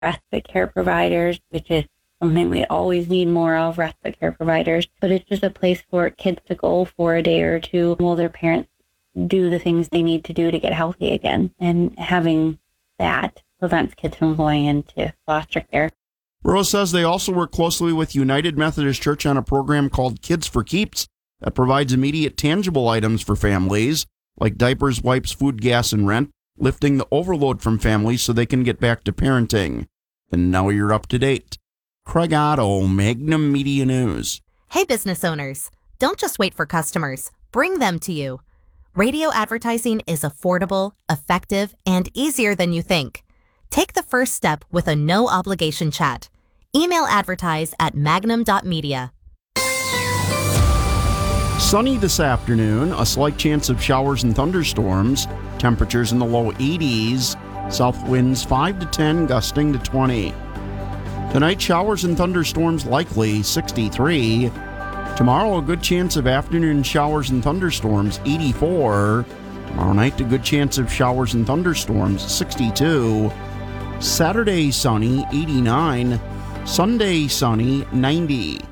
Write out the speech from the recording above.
respite care providers, which is something we always need more of, respite care providers. But it's just a place for kids to go for a day or two while their parents do the things they need to do to get healthy again. And having that prevents kids from going into foster care. Burrows says they also work closely with United Methodist Church on a program called Kids for Keeps that provides immediate tangible items for families, like diapers, wipes, food, gas, and rent, lifting the overload from families so they can get back to parenting. And now you're up to date. Craig Otto, Magnum Media News. Hey, business owners, don't just wait for customers. Bring them to you. Radio advertising is affordable, effective, and easier than you think. Take the first step with a no-obligation chat. Email advertise at magnum.media. Sunny this afternoon, a slight chance of showers and thunderstorms, temperatures in the low 80s, south winds 5 to 10, gusting to 20. Tonight, showers and thunderstorms likely, 63. Tomorrow, a good chance of afternoon showers and thunderstorms, 84. Tomorrow night, a good chance of showers and thunderstorms, 62. Saturday, sunny, 89. Sunday, sunny, 90.